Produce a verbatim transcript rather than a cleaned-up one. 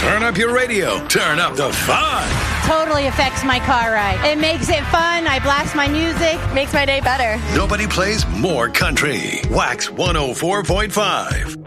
Turn up your radio. Turn up the fun. Totally affects my car ride. It makes it fun. I blast my music. Makes my day better. Nobody plays more country. Wax one oh four point five.